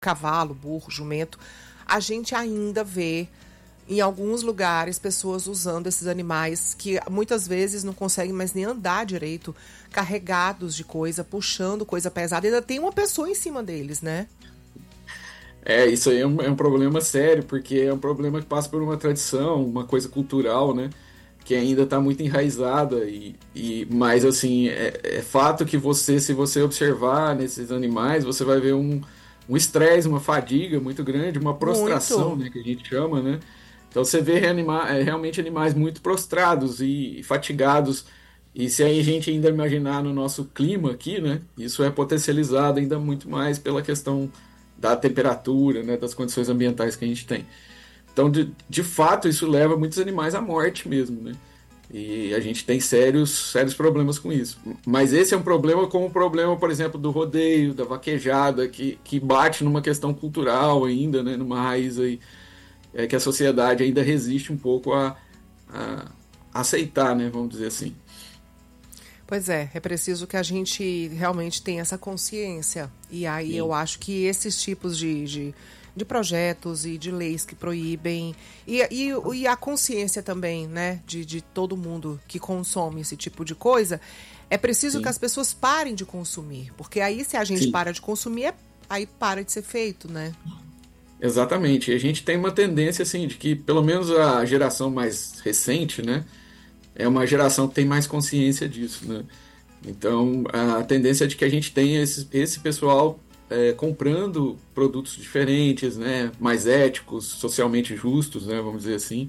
cavalo, burro, jumento, a gente ainda vê em alguns lugares pessoas usando esses animais que muitas vezes não conseguem mais nem andar direito, carregados de coisa, puxando coisa pesada, ainda tem uma pessoa em cima deles, né? Isso aí é um problema sério, porque é um problema que passa por uma tradição, uma coisa cultural, né? Que ainda está muito enraizada, mas assim, é fato que se você observar nesses animais, você vai ver um estresse, uma fadiga muito grande, uma prostração, né, que a gente chama, né? Então você vê realmente animais muito prostrados e fatigados, e se aí a gente ainda imaginar no nosso clima aqui, né, isso é potencializado ainda muito mais pela questão da temperatura, né, das condições ambientais que a gente tem. Então, de fato, isso leva muitos animais à morte mesmo, né? E a gente tem sérios problemas com isso. Mas esse é um problema como o problema, por exemplo, do rodeio, da vaquejada, que bate numa questão cultural ainda, né? Numa raiz aí, que a sociedade ainda resiste um pouco a aceitar, né? Vamos dizer assim. Pois é preciso que a gente realmente tenha essa consciência. E aí eu acho que esses tipos de projetos e de leis que proíbem e a consciência também, né, de todo mundo que consome esse tipo de coisa, é preciso que as pessoas parem de consumir, porque aí se a gente para de consumir, aí para de ser feito, né? Exatamente, e a gente tem uma tendência assim, de que pelo menos a geração mais recente, né, é uma geração que tem mais consciência disso, né? Então a tendência é de que a gente tenha esse pessoal comprando produtos diferentes, né, mais éticos, socialmente justos, né, vamos dizer assim.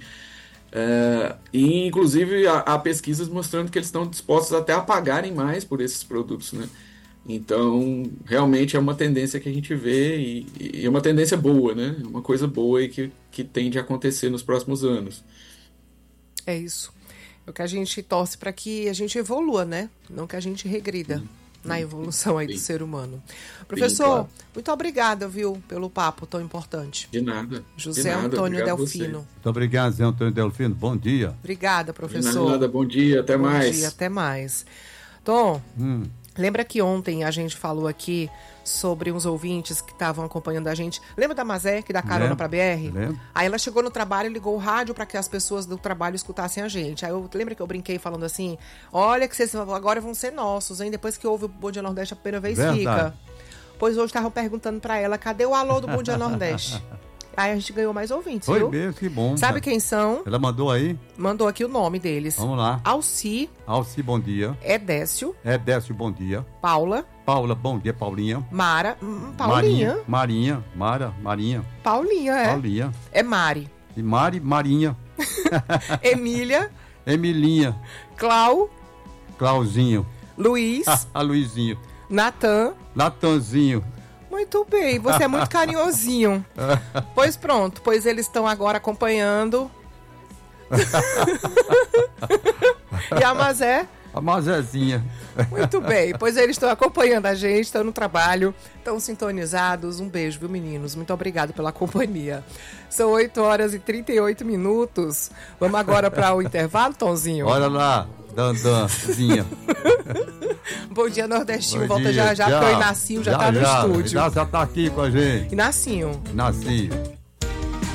E inclusive há pesquisas mostrando que eles estão dispostos até a pagarem mais por esses produtos, né? Então realmente é uma tendência que a gente vê e é uma tendência boa, né? Uma coisa boa e que tende a acontecer nos próximos anos. É isso. É o que a gente torce para que a gente evolua, né? Não que a gente regrida. Na evolução aí do ser humano. Professor, claro. Muito obrigada, viu, pelo papo tão importante. De nada. José Antônio Delfino. Muito obrigado, José Antônio Delfino. Bom dia. Obrigada, professor. De nada, bom dia, até mais. Bom dia, até mais. Tom, lembra que ontem a gente falou aqui sobre uns ouvintes que estavam acompanhando a gente. Lembra da Mazé, que dá carona pra BR? Lembro. Aí ela chegou no trabalho e ligou o rádio para que as pessoas do trabalho escutassem a gente. Aí lembra que eu brinquei falando assim, olha que vocês agora vão ser nossos, hein? Depois que ouve o Bom Dia Nordeste a primeira vez, fica. Pois hoje estavam perguntando para ela, cadê o alô do Bom Dia Nordeste? Aí a gente ganhou mais ouvintes, Foi viu? mesmo, que bom. Sabe quem são? Ela mandou aí? Mandou aqui o nome deles. Vamos lá. Alci, bom dia. Edécio, bom dia. Paula, bom dia, Paulinha. Mara, Paulinha. Marinha. Paulinha, é. Paulinha. É Mari. E Marinha. Emília. Emilinha. Clauzinho. Luiz. Luizinho. Natanzinho. Muito bem, você é muito carinhosinho. Pois pronto, pois eles estão agora acompanhando. E a Mazé? A Mazézinha. Muito bem, pois eles estão acompanhando a gente, estão no trabalho, estão sintonizados. Um beijo, viu, meninos? Muito obrigado pela companhia. São 8h38. Vamos agora para o intervalo, Tonzinho? Olha lá, Dandanzinha. Bom dia, Nordestinho. Volta já, porque o Inácio já tá no estúdio. Já tá aqui com a gente. Inácio.